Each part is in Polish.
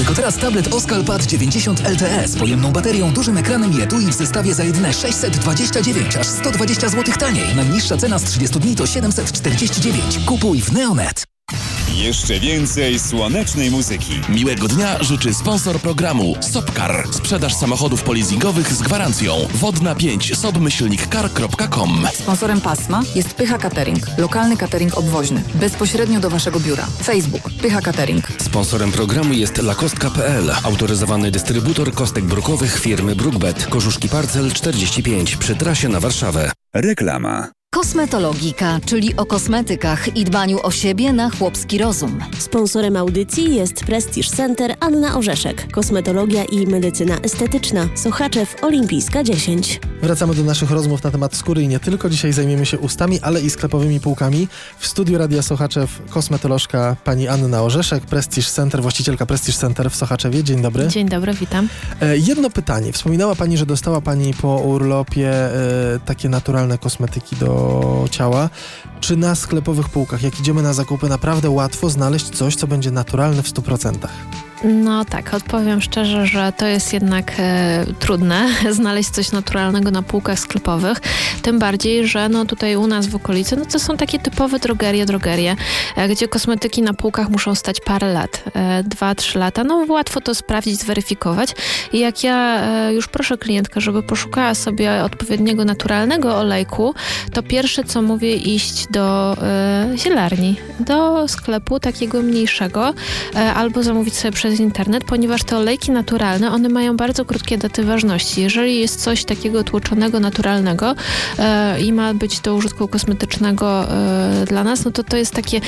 Tylko teraz tablet Oskal Pad 90 LTE z pojemną baterią, dużym ekranem i etui w zestawie za jedyne 629, aż 120 zł taniej. Najniższa cena z 30 dni to 749. Kupuj w Neonet. Jeszcze więcej słonecznej muzyki. Miłego dnia życzy sponsor programu Sopcar. Sprzedaż samochodów polizingowych z gwarancją. Wodna 5 sob-car.com. Sponsorem pasma jest Pycha Catering. Lokalny catering obwoźny. Bezpośrednio do Waszego biura. Facebook Pycha Catering. Sponsorem programu jest lakostka.pl. Autoryzowany dystrybutor kostek brukowych firmy Brookbet. Korzuszki Parcel 45 przy trasie na Warszawę. Reklama. Kosmetologika, czyli o kosmetykach i dbaniu o siebie na chłopski rozum. Sponsorem audycji jest Prestige Center Anna Orzeszek. Kosmetologia i medycyna estetyczna. Sochaczew Olimpijska 10. Wracamy do naszych rozmów na temat skóry i nie tylko. Dzisiaj zajmiemy się ustami, ale i sklepowymi półkami. W studiu Radia Sochaczew kosmetolożka pani Anna Orzeszek, Prestige Center, właścicielka Prestige Center w Sochaczewie. Dzień dobry. Dzień dobry, witam. Jedno pytanie. Wspominała pani, że dostała pani po urlopie takie naturalne kosmetyki do ciała. Czy na sklepowych półkach, jak idziemy na zakupy, naprawdę łatwo znaleźć coś, co będzie naturalne w 100%? No tak, odpowiem szczerze, że to jest jednak trudne znaleźć coś naturalnego na półkach sklepowych. Tym bardziej, że no tutaj u nas w okolicy to są takie typowe drogerie, gdzie kosmetyki na półkach muszą stać parę lat, 2-3 lata. No łatwo to sprawdzić, zweryfikować. I jak ja już proszę klientkę, żeby poszukała sobie odpowiedniego naturalnego olejku, to pierwsze co mówię, iść do zielarni, do sklepu takiego mniejszego, albo zamówić sobie przez internet, ponieważ te olejki naturalne, one mają bardzo krótkie daty ważności. Jeżeli jest coś takiego tłoczonego, naturalnego i ma być do użytku kosmetycznego dla nas, no to jest takie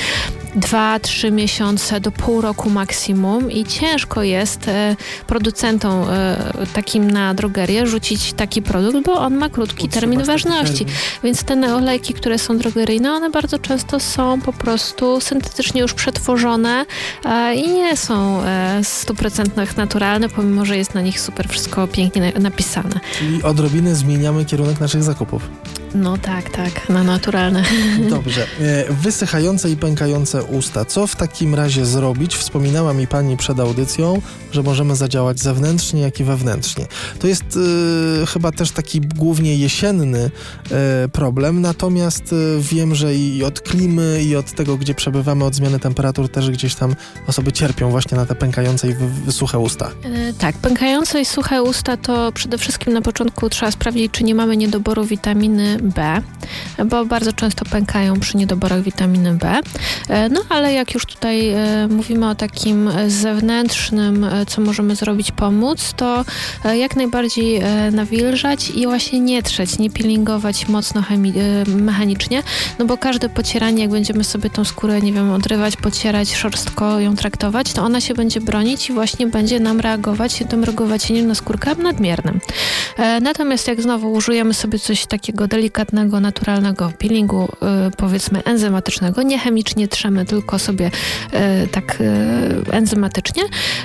2-3 miesiące do pół roku maksimum i ciężko jest producentom takim na drogerię rzucić taki produkt, bo on ma krótki termin ważności. Więc te olejki, które są drogeryjne, one bardzo często są po prostu syntetycznie już przetworzone i nie są 100% naturalne, pomimo że jest na nich super wszystko pięknie napisane. Czyli odrobinę zmieniamy kierunek naszych zakupów. No tak, na naturalne. Dobrze. Wysychające i pękające usta. Co w takim razie zrobić? Wspominała mi pani przed audycją, że możemy zadziałać zewnętrznie, jak i wewnętrznie. To jest chyba też taki głównie jesienny problem, natomiast wiem, że i od klimy, i od tego, gdzie przebywamy, od zmiany temperatur też gdzieś tam osoby cierpią właśnie na te pękające i suche usta. Tak, pękające i suche usta to przede wszystkim na początku trzeba sprawdzić, czy nie mamy niedoboru witaminy B, bo bardzo często pękają przy niedoborach witaminy B. No ale jak już tutaj mówimy o takim zewnętrznym, co możemy zrobić, pomóc, to jak najbardziej nawilżać i właśnie nie trzeć, nie peelingować mocno mechanicznie, no bo każde pocieranie, jak będziemy sobie tą skórę, nie wiem, odrywać, pocierać, szorstko ją traktować, to ona się będzie bronić i właśnie będzie nam reagować tym rogowacieniem na skórkę nadmiernym. Natomiast jak znowu użyjemy sobie coś takiego delikatnego, naturalnego peelingu, powiedzmy enzymatycznego, nie chemicznie trzemy, tylko sobie tak enzymatycznie,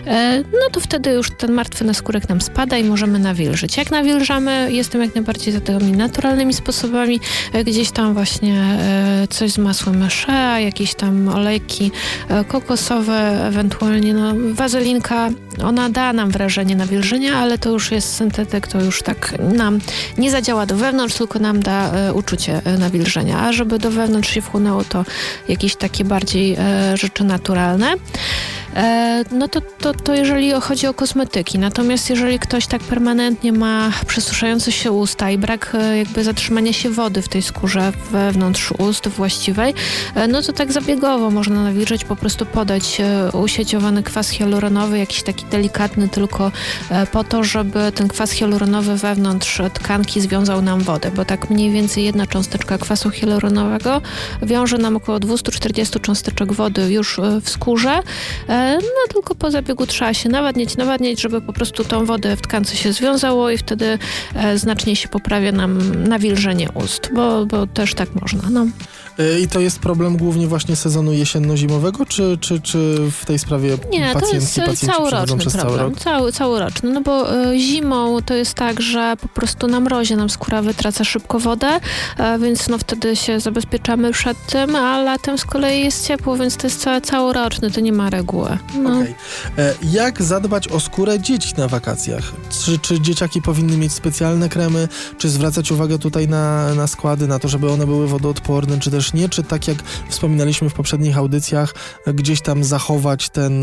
no to wtedy już ten martwy naskórek nam spada i możemy nawilżyć. Jak nawilżamy, jestem jak najbardziej za tymi naturalnymi sposobami, gdzieś tam właśnie coś z masłem shea, jakieś tam olejki kokosowe, ewentualnie wazelinka, ona da nam wrażenie nawilżenia, ale to już jest syntetyk, to już tak nam nie zadziała do wewnątrz, tylko nam da uczucie nawilżenia. A żeby do wewnątrz się wchłonęło, to jakieś takie bardziej rzeczy naturalne. No to jeżeli chodzi o kosmetyki. Natomiast jeżeli ktoś tak permanentnie ma przesuszające się usta i brak jakby zatrzymania się wody w tej skórze wewnątrz ust właściwej, no to tak zabiegowo można nawilżyć, po prostu podać usieciowany kwas hialuronowy, jakiś taki delikatny, tylko po to, żeby ten kwas hialuronowy wewnątrz tkanki związał nam wodę, bo tak mniej więcej jedna cząsteczka kwasu hialuronowego wiąże nam około 240 cząsteczek wody już w skórze. No tylko po zabiegu trzeba się nawadniać, żeby po prostu tą wodę w tkance się związało i wtedy znacznie się poprawia nam nawilżenie ust, bo też tak można. No. I to jest problem głównie właśnie sezonu jesienno-zimowego, czy w tej sprawie pacjentki przechodzą przez cały rok? Całoroczny, no bo zimą to jest tak, że po prostu na mrozie nam skóra wytraca szybko wodę, więc no wtedy się zabezpieczamy przed tym, a latem z kolei jest ciepło, więc to jest całoroczny, to nie ma reguły. No. Okay. Jak zadbać o skórę dzieci na wakacjach? Czy dzieciaki powinny mieć specjalne kremy? Czy zwracać uwagę tutaj na składy, na to, żeby one były wodoodporne, czy też nie? Czy tak jak wspominaliśmy w poprzednich audycjach, gdzieś tam zachować ten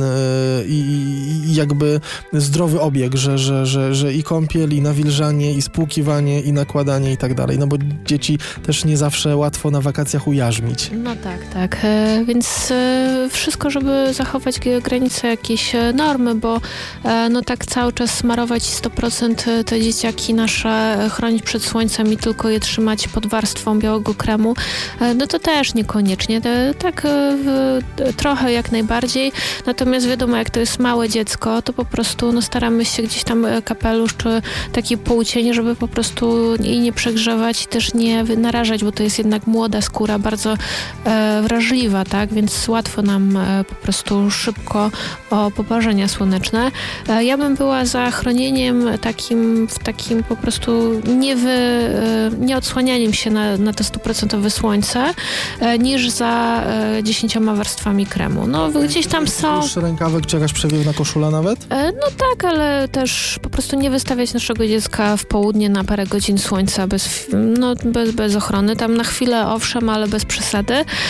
i jakby zdrowy obieg, że i kąpiel, i nawilżanie, i spłukiwanie, i nakładanie i tak dalej. No bo dzieci też nie zawsze łatwo na wakacjach ujarzmić. No tak. Więc wszystko, żeby zachować granice jakiejś normy, bo no tak cały czas smarować 100% te dzieciaki nasze, chronić przed słońcem i tylko je trzymać pod warstwą białego kremu, no to też niekoniecznie. Tak trochę jak najbardziej. Natomiast wiadomo, jak to jest małe dziecko, to po prostu no, staramy się gdzieś tam kapelusz czy taki półcień, żeby po prostu jej nie przegrzewać i też nie narażać, bo to jest jednak młoda skóra, bardzo wrażliwa, tak? Więc łatwo nam po prostu szybko o poparzenia słoneczne. Ja bym była za chronieniem takim po prostu nie odsłanianiem się na to 100% słońce, niż za 10 warstwami kremu. No gdzieś tam są... Dłuższy rękawek czy jakaś przewiewna koszula nawet? No tak, ale też po prostu nie wystawiać naszego dziecka w południe na parę godzin słońca bez ochrony. Tam na chwilę owszem, ale bez przesady.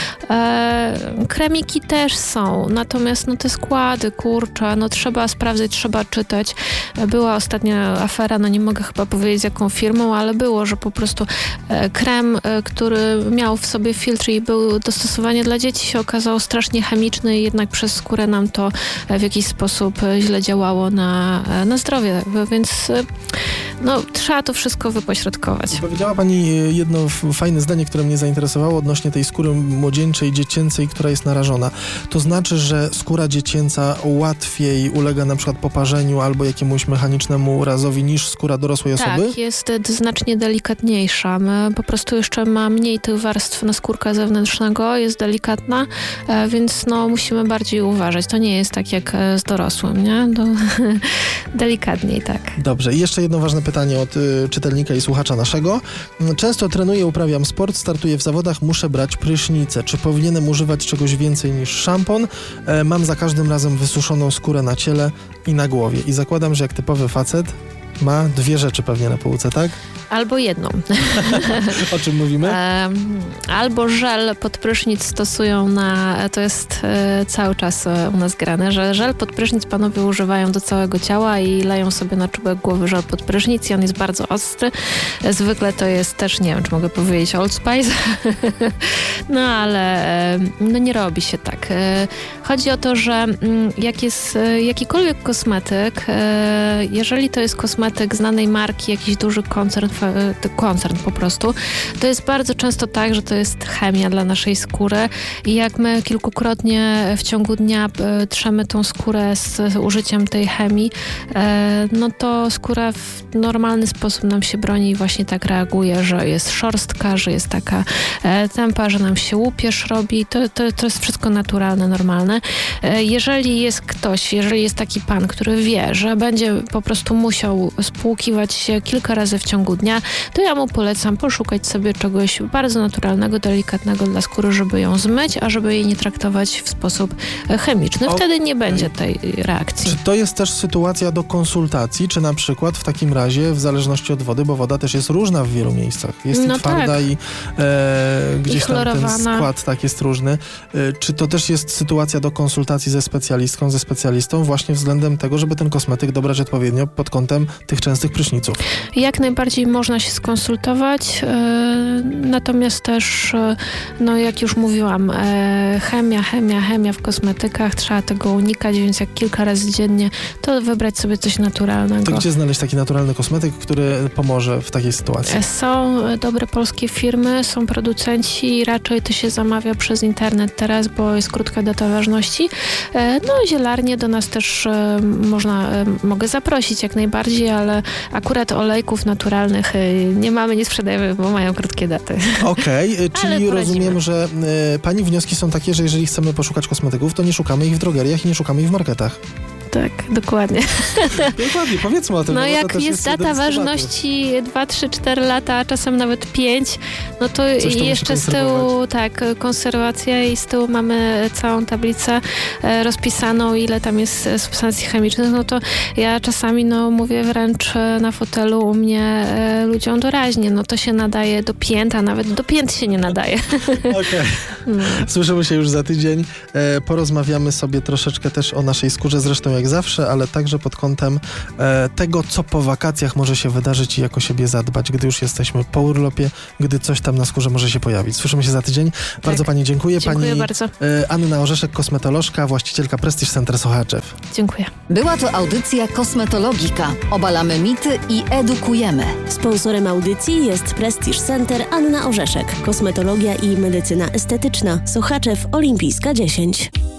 Kremiki też są, natomiast no te składy, kurczę, no trzeba sprawdzać, trzeba czytać. Była ostatnia afera, no nie mogę chyba powiedzieć z jaką firmą, ale było, że po prostu krem, który miał w sobie filtr i był dostosowany dla dzieci, się okazał strasznie chemiczny i jednak przez skórę nam to w jakiś sposób źle działało na zdrowie, więc no trzeba to wszystko wypośrodkować. Powiedziała Pani jedno fajne zdanie, które mnie zainteresowało odnośnie tej skóry młodzieńczej, dziecięcej, która jest narażona. To znaczy, że skóra dziecięca łatwiej ulega na przykład poparzeniu albo jakiemuś mechanicznemu urazowi niż skóra dorosłej osoby? Tak, jest znacznie delikatniejsza. Po prostu jeszcze ma mniej tych warstw naskórka zewnętrznego, jest delikatna, więc no musimy bardziej uważać. To nie jest tak jak z dorosłym, nie? Delikatniej, tak. Dobrze. I jeszcze jedno ważne pytanie od czytelnika i słuchacza naszego. Często trenuję, uprawiam sport, startuję w zawodach, muszę brać prysznicę. Czy powinienem używać czegoś więcej niż szampon? Mam za każdym razem wysuszoną skórę na ciele i na głowie. I zakładam, że jak typowy facet ma 2 rzeczy pewnie na półce, tak? Albo jedną. O czym mówimy? Albo żel pod prysznic stosują to jest cały czas u nas grane, że żel pod prysznic panowie używają do całego ciała i leją sobie na czubek głowy żel pod prysznic i on jest bardzo ostry. Zwykle to jest też, nie wiem, czy mogę powiedzieć Old Spice, no ale no nie robi się tak. Chodzi o to, że jak jest jakikolwiek kosmetyk, jeżeli to jest kosmetyk znanej marki, jakiś duży koncern po prostu, to jest bardzo często tak, że to jest chemia dla naszej skóry i jak my kilkukrotnie w ciągu dnia trzemy tą skórę z użyciem tej chemii, no to skóra w normalny sposób nam się broni i właśnie tak reaguje, że jest szorstka, że jest taka tępa, że nam się łupież robi. To jest wszystko naturalne, normalne. Jeżeli jest taki pan, który wie, że będzie po prostu musiał spłukiwać się kilka razy w ciągu dnia, to ja mu polecam poszukać sobie czegoś bardzo naturalnego, delikatnego dla skóry, żeby ją zmyć, a żeby jej nie traktować w sposób chemiczny. Wtedy nie będzie tej reakcji. Czy to jest też sytuacja do konsultacji, czy na przykład w takim razie, w zależności od wody, bo woda też jest różna w wielu miejscach. Jest i twarda tak. i gdzieś tam ten skład tak jest różny. Czy to też jest sytuacja do konsultacji ze specjalistą właśnie względem tego, żeby ten kosmetyk dobrać odpowiednio pod kątem tych częstych pryszniców? Jak najbardziej można się skonsultować, natomiast też, no jak już mówiłam, chemia w kosmetykach, trzeba tego unikać, więc jak kilka razy dziennie, to wybrać sobie coś naturalnego. To gdzie znaleźć taki naturalny kosmetyk, który pomoże w takiej sytuacji? Są dobre polskie firmy, są producenci, raczej to się zamawia przez internet teraz, bo jest krótka data ważności. No zielarnie do nas też mogę zaprosić jak najbardziej, bardziej, ale akurat olejków naturalnych nie mamy, nie sprzedajemy, bo mają krótkie daty. Okej, czyli rozumiem, że pani wnioski są takie, że jeżeli chcemy poszukać kosmetyków, to nie szukamy ich w drogeriach i nie szukamy ich w marketach. Tak, dokładnie. Dokładnie, powiedzmy o tym. No jak jest data ważności 2, 3, 4 lata, a czasem nawet 5, no to jeszcze z tyłu, tak, konserwacja i z tyłu mamy całą tablicę rozpisaną, ile tam jest substancji chemicznych, no to ja czasami mówię wręcz na fotelu u mnie ludziom doraźnie, no to się nadaje do pięt, a nawet do pięt się nie nadaje. Okej. Słyszymy się już za tydzień. Porozmawiamy sobie troszeczkę też o naszej skórze, zresztą jak zawsze, ale także pod kątem tego, co po wakacjach może się wydarzyć i jak o siebie zadbać, gdy już jesteśmy po urlopie, gdy coś tam na skórze może się pojawić. Słyszymy się za tydzień. Bardzo pani dziękuję. Dziękuję bardzo. Anna Orzeszek, kosmetolożka, właścicielka Prestige Center Sochaczew. Dziękuję. Była to audycja Kosmetologika. Obalamy mity i edukujemy. Sponsorem audycji jest Prestige Center Anna Orzeszek. Kosmetologia i medycyna estetyczna. Sochaczew Olimpijska 10.